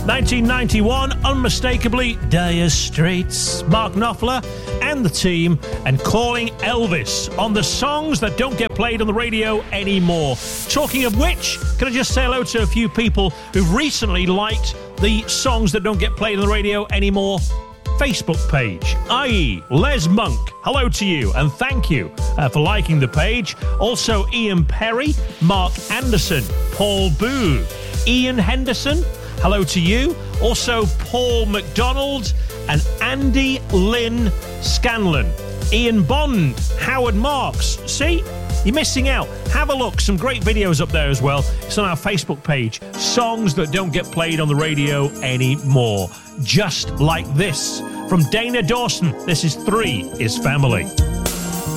1991, unmistakably Dire Straits, Mark Knopfler and the team, and Calling Elvis on the songs that don't get played on the radio anymore. Talking of which, can I just say hello to a few people who've recently liked the songs that don't get played on the radio anymore Facebook page, i.e. Les Monk. Hello to you and thank you for liking the page. Also Ian Perry, Mark Anderson, Paul Booth, Ian Henderson, hello to you. Also Paul McDonald and Andy Lynn Scanlon. Ian Bond, Howard Marks. See? You're missing out. Have a look. Some great videos up there as well. It's on our Facebook page. Songs that don't get played on the radio anymore. Just like this. From Dana Dawson, this is 3 is Family.